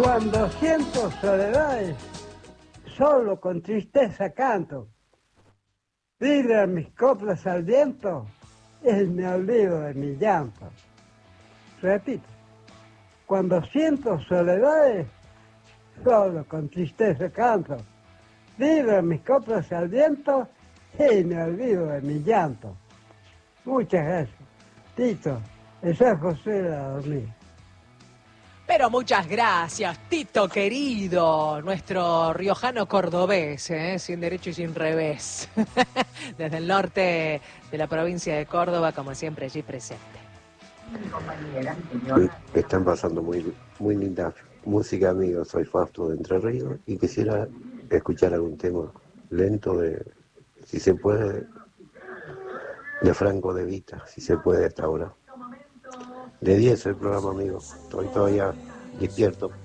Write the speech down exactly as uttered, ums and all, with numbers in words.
Cuando siento soledades, solo con tristeza canto. Vibran mis coplas al viento, y me olvido de mi llanto. Repito, cuando siento soledades, solo con tristeza canto. Vibran mis coplas al viento, y me olvido de mi llanto. Muchas gracias. Tito, de San José de la Dormida. Pero muchas gracias, Tito querido, nuestro riojano cordobés, ¿eh? Sin derecho y sin revés. Desde el norte de la provincia de Córdoba, como siempre, allí presente. Están pasando muy, muy linda música, amigos. Soy Fausto de Entre Ríos y quisiera escuchar algún tema lento de, si se puede, de Franco De Vita, si se puede hasta ahora. De diez el programa, amigo. Estoy todavía despierto.